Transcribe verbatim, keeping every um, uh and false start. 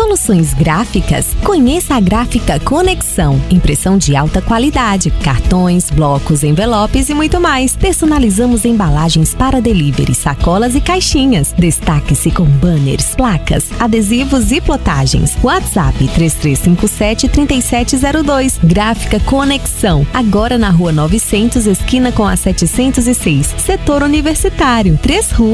Soluções gráficas? Conheça a Gráfica Conexão. Impressão de alta qualidade, cartões, blocos, envelopes e muito mais. Personalizamos embalagens para delivery, sacolas e caixinhas. Destaque-se com banners, placas, adesivos e plotagens. WhatsApp três três cinco sete, três sete zero dois. Gráfica Conexão. Agora na Rua novecentos, esquina com a setecentos e seis. Setor Universitário. Três ruas.